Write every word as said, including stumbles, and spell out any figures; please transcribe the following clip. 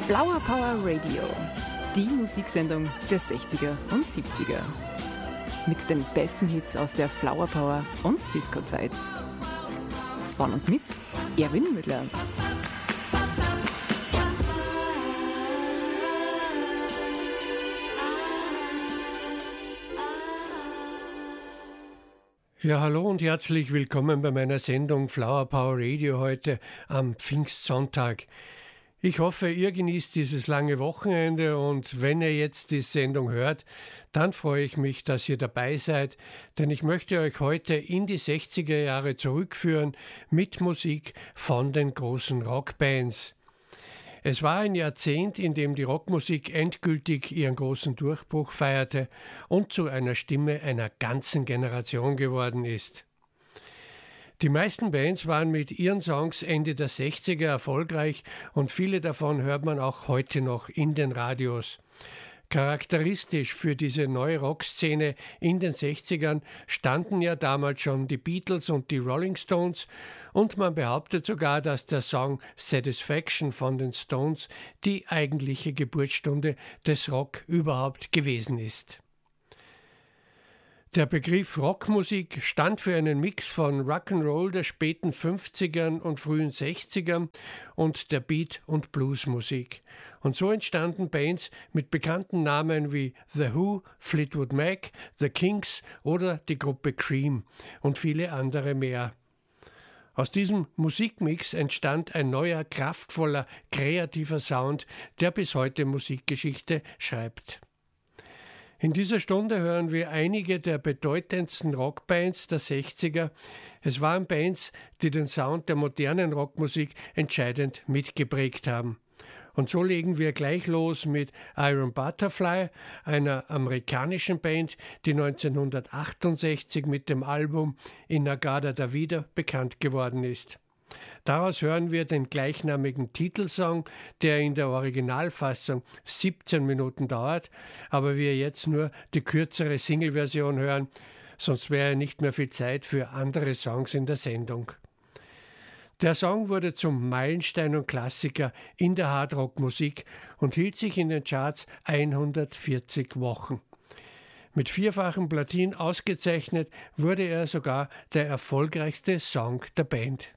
Flower Power Radio, die Musiksendung der sechziger und siebziger. Mit den besten Hits aus der Flower Power und Disco-Zeit. Von und mit Erwin Müller. Ja, hallo und herzlich willkommen bei meiner Sendung Flower Power Radio heute am Pfingstsonntag. Ich hoffe, ihr genießt dieses lange Wochenende und wenn ihr jetzt die Sendung hört, dann freue ich mich, dass ihr dabei seid, denn ich möchte euch heute in die sechziger Jahre zurückführen mit Musik von den großen Rockbands. Es war ein Jahrzehnt, in dem die Rockmusik endgültig ihren großen Durchbruch feierte und zu einer Stimme einer ganzen Generation geworden ist. Die meisten Bands waren mit ihren Songs Ende der sechziger erfolgreich und viele davon hört man auch heute noch in den Radios. Charakteristisch für diese neue Rockszene in den sechzigern standen ja damals schon die Beatles und die Rolling Stones und man behauptet sogar, dass der Song Satisfaction von den Stones die eigentliche Geburtsstunde des Rock überhaupt gewesen ist. Der Begriff Rockmusik stand für einen Mix von Rock'n'Roll der späten fünfzigern und frühen sechzigern und der Beat- und Bluesmusik. Und so entstanden Bands mit bekannten Namen wie The Who, Fleetwood Mac, The Kinks oder die Gruppe Cream und viele andere mehr. Aus diesem Musikmix entstand ein neuer, kraftvoller, kreativer Sound, der bis heute Musikgeschichte schreibt. In dieser Stunde hören wir einige der bedeutendsten Rockbands der sechziger. Es waren Bands, die den Sound der modernen Rockmusik entscheidend mitgeprägt haben. Und so legen wir gleich los mit Iron Butterfly, einer amerikanischen Band, die neunzehnhundertachtundsechzig mit dem Album In-A-Gadda-Da-Vida bekannt geworden ist. Daraus hören wir den gleichnamigen Titelsong, der in der Originalfassung siebzehn Minuten dauert, aber wir jetzt nur die kürzere Single-Version hören, sonst wäre nicht mehr viel Zeit für andere Songs in der Sendung. Der Song wurde zum Meilenstein und Klassiker in der Hardrock-Musik und hielt sich in den Charts hundertvierzig Wochen. Mit vierfachen Platin ausgezeichnet wurde er sogar der erfolgreichste Song der Band.